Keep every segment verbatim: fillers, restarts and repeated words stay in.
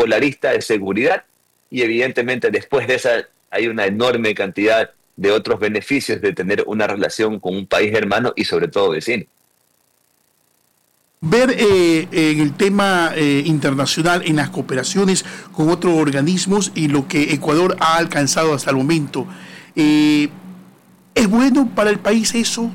polarista de seguridad y evidentemente después de esa hay una enorme cantidad de otros beneficios de tener una relación con un país hermano y sobre todo vecino. Ver eh, en el tema eh, internacional, en las cooperaciones con otros organismos y lo que Ecuador ha alcanzado hasta el momento. Eh, ¿Es bueno para el país eso?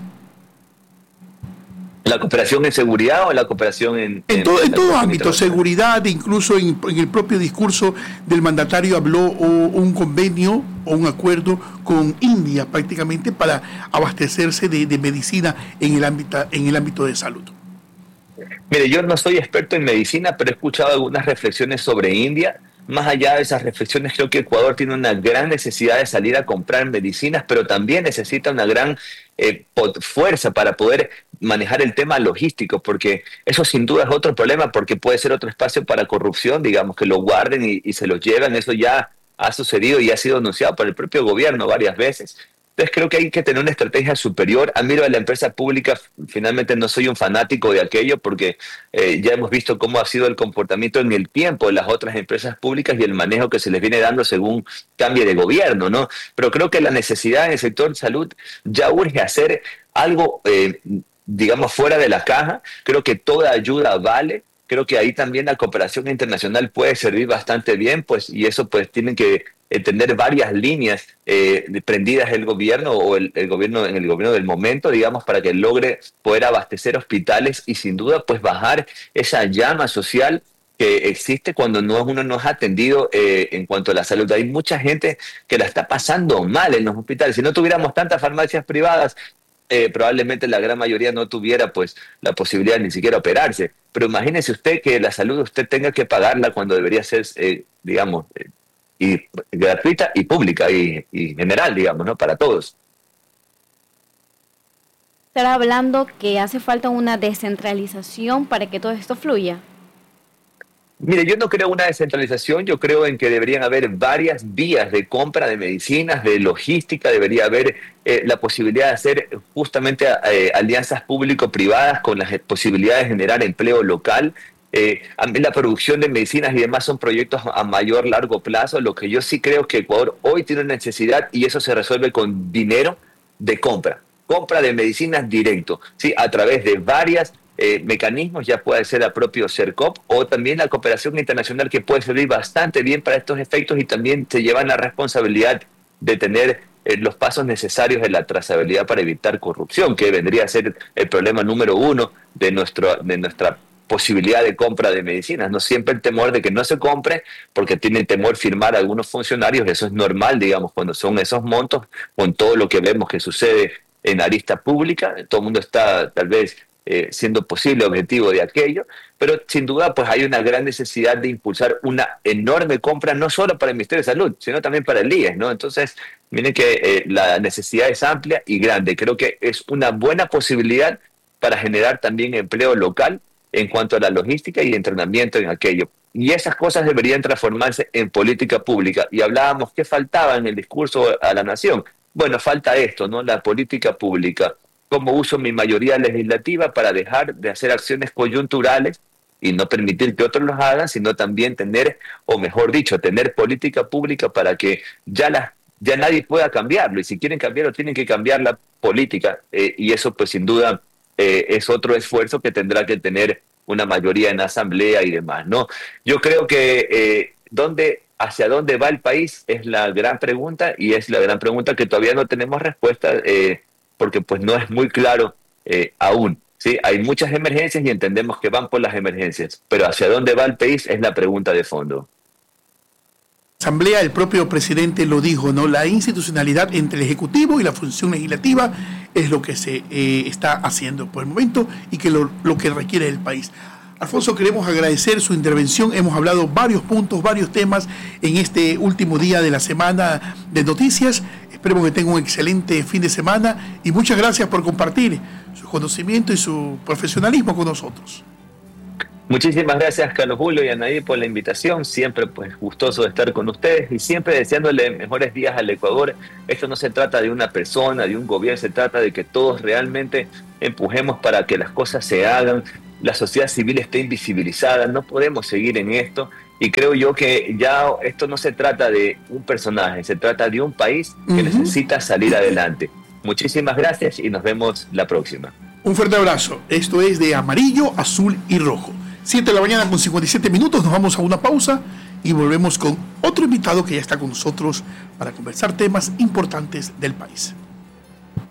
¿La cooperación en seguridad o la cooperación en...? En, en, todo, en en todo ámbito, seguridad, incluso en, en el propio discurso del mandatario habló o, un convenio o un acuerdo con India prácticamente para abastecerse de, de medicina en el ámbito, en el ámbito de salud. Mire, yo no soy experto en medicina, pero he escuchado algunas reflexiones sobre India. Más allá de esas reflexiones, creo que Ecuador tiene una gran necesidad de salir a comprar medicinas, pero también necesita una gran eh, fuerza para poder manejar el tema logístico, porque eso sin duda es otro problema, porque puede ser otro espacio para corrupción, digamos, que lo guarden y, y se lo llevan. Eso ya ha sucedido y ha sido anunciado por el propio gobierno varias veces. Entonces creo que hay que tener una estrategia superior. A mí lo de la empresa pública, finalmente no soy un fanático de aquello porque eh, ya hemos visto cómo ha sido el comportamiento en el tiempo de las otras empresas públicas y el manejo que se les viene dando según cambie de gobierno, ¿no? Pero creo que la necesidad en el sector salud ya urge hacer algo, eh, digamos, fuera de la caja. Creo que toda ayuda vale. Creo que ahí también la cooperación internacional puede servir bastante bien, pues, y eso pues tienen que tener varias líneas eh, prendidas el gobierno o el, el gobierno en el gobierno del momento, digamos, para que logre poder abastecer hospitales y sin duda pues bajar esa llama social que existe cuando no uno no es atendido eh, en cuanto a la salud. Hay mucha gente que la está pasando mal en los hospitales. Si no tuviéramos tantas farmacias privadas, Eh, probablemente la gran mayoría no tuviera pues la posibilidad de ni siquiera operarse. Pero imagínese usted que la salud usted tenga que pagarla cuando debería ser, eh, digamos, eh, y, gratuita y pública y, y general, digamos, ¿no? Para todos. Estará hablando que hace falta una descentralización para que todo esto fluya. Mire, yo no creo una descentralización, yo creo en que deberían haber varias vías de compra de medicinas, de logística, debería haber eh, la posibilidad de hacer justamente eh, alianzas público-privadas con las posibilidades de generar empleo local. Eh, a mí la producción de medicinas y demás son proyectos a mayor, largo plazo. Lo que yo sí creo que Ecuador hoy tiene una necesidad y eso se resuelve con dinero de compra, compra de medicinas directo, ¿sí? A través de varias Eh, mecanismos, ya puede ser el propio CERCOP o también la cooperación internacional que puede servir bastante bien para estos efectos y también se llevan la responsabilidad de tener eh, los pasos necesarios de la trazabilidad para evitar corrupción, que vendría a ser el problema número uno de, nuestro, de nuestra posibilidad de compra de medicinas. No siempre el temor de que no se compre porque tienen temor firmar a algunos funcionarios, eso es normal, digamos, cuando son esos montos, con todo lo que vemos que sucede en arista pública, todo el mundo está tal vez Eh, siendo posible objetivo de aquello, pero sin duda pues hay una gran necesidad de impulsar una enorme compra, no solo para el Ministerio de Salud, sino también para el I E S, ¿no? Entonces, miren que eh, la necesidad es amplia y grande. Creo que es una buena posibilidad para generar también empleo local en cuanto a la logística y entrenamiento en aquello. Y esas cosas deberían transformarse en política pública. Y hablábamos qué faltaba en el discurso a la nación. Bueno, falta esto, ¿no? La política pública. ¿Cómo uso mi mayoría legislativa para dejar de hacer acciones coyunturales y no permitir que otros los hagan, sino también tener, o mejor dicho, tener política pública para que ya, la, ya nadie pueda cambiarlo? Y si quieren cambiarlo, tienen que cambiar la política. Eh, y eso, pues sin duda, eh, es otro esfuerzo que tendrá que tener una mayoría en asamblea y demás, ¿no? Yo creo que eh, ¿dónde, hacia dónde va el país? Es la gran pregunta y es la gran pregunta que todavía no tenemos respuesta, eh, porque pues no es muy claro eh, aún, ¿sí? Hay muchas emergencias y entendemos que van por las emergencias, pero hacia dónde va el país es la pregunta de fondo. Asamblea, el propio presidente lo dijo, ¿no? La institucionalidad entre el Ejecutivo y la función legislativa es lo que se eh, está haciendo por el momento y que lo, lo que requiere el país. Alfonso, queremos agradecer su intervención. Hemos hablado varios puntos, varios temas en este último día de la semana de noticias. Esperemos que tenga un excelente fin de semana y muchas gracias por compartir su conocimiento y su profesionalismo con nosotros. Muchísimas gracias, Carlos Julio y Anaí, por la invitación. Siempre pues gustoso de estar con ustedes y siempre deseándole mejores días al Ecuador. Esto no se trata de una persona, de un gobierno, se trata de que todos realmente empujemos para que las cosas se hagan. La sociedad civil está invisibilizada, no podemos seguir en esto y creo yo que ya esto no se trata de un personaje, se trata de un país que uh-huh. necesita salir adelante. Muchísimas gracias y nos vemos la próxima. Un fuerte abrazo. Esto es de Amarillo, Azul y Rojo. siete de la mañana con cincuenta y siete minutos, nos vamos a una pausa y volvemos con otro invitado que ya está con nosotros para conversar temas importantes del país.